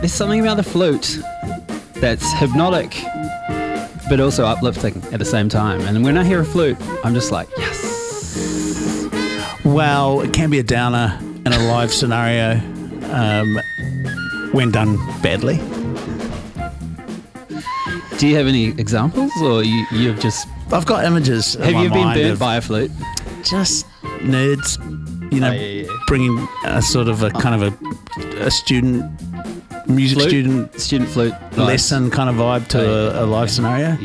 There's something about the flute that's hypnotic, but also uplifting at the same time. And when I hear a flute, I'm just like, yes. Well, it can be a downer in a live scenario when done badly. Do you have any examples, or you've just... I've got images. Have you been burnt by a flute? Just nerds, bringing a sort of a kind of a student, music student flute lesson kind of vibe to a live scenario.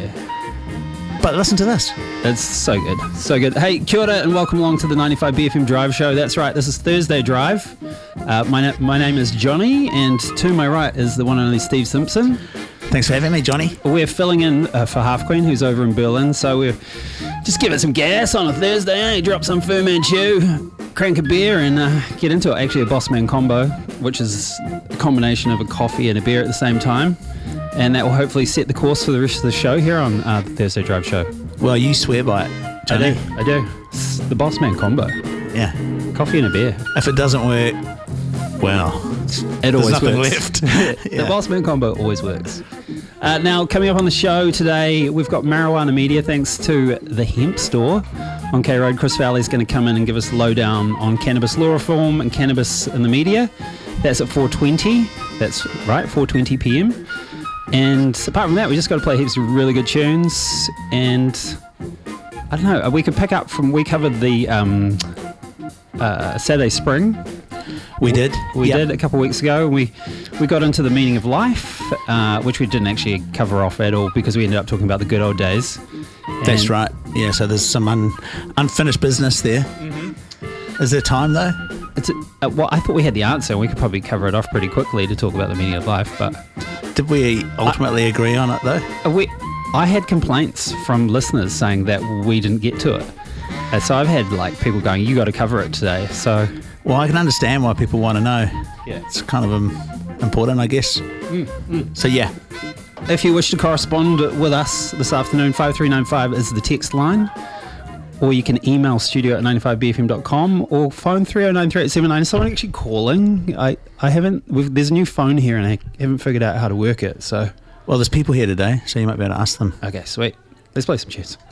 Yeah. But listen to this. It's so good. So good. Hey, kia ora and welcome along to the 95BFM Drive Show. That's right, this is Thursday Drive. My name is Johnny, and to my right is the one and only Steve Simpson. Thanks for having me, Johnny. We're filling in for Half Queen, who's over in Berlin, so we're just give it some gas on a Thursday, eh? Drop some Fu Manchu, crank a beer, and get into it. Actually, a Bossman combo, which is a combination of a coffee and a beer at the same time, and that will hopefully set the course for the rest of the show here on the Thursday Drive Show. Well, you swear by it, Johnny. I do. It's the Bossman combo. Yeah. Coffee and a beer. If it doesn't work, well, it always there's nothing works. left. The Bossman combo always works. Now, coming up on the show today, we've got Marijuana Media, thanks to the Hemp Store on K Road. Chris Valley's going to come in and give us a lowdown on cannabis law reform and cannabis in the media. That's at 4:20. That's right, 4:20 p.m. And apart from that, we just got to play heaps of really good tunes. And I don't know, we could pick up from, we covered the Saturday Spring. We did a couple of weeks ago. We got into the meaning of life, which we didn't actually cover off at all because we ended up talking about the good old days. That's right. Yeah, so there's some unfinished business there. Mm-hmm. Is there time though? Well, I thought we had the answer. We could probably cover it off pretty quickly to talk about the meaning of life. But did we ultimately agree on it though? I had complaints from listeners saying that we didn't get to it. So I've had people going, "You got to cover it today." So. Well, I can understand why people want to know. Yeah. It's kind of important, I guess. So, yeah. If you wish to correspond with us this afternoon, 5395 is the text line. Or you can email studio@95bfm.com or phone 3093879. Is someone actually calling? I haven't... There's a new phone here and I haven't figured out how to work it, so... Well, there's people here today, so you might be able to ask them. Okay, sweet. Let's play some tunes.